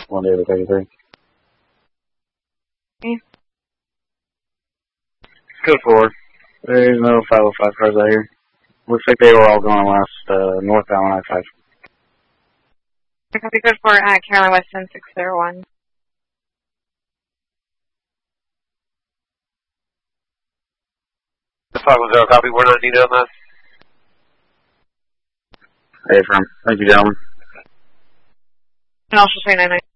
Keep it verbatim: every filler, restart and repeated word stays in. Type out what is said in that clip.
one David thirty-three. Okay. Code four. There's no five oh five cars out here. Looks like they were all going west, uh, northbound I five. Copy code for uh, Carolina West ten six zero one. The five one zero copy, we're not needed on that. Hey, from. Thank you, gentlemen. And also say nine nine.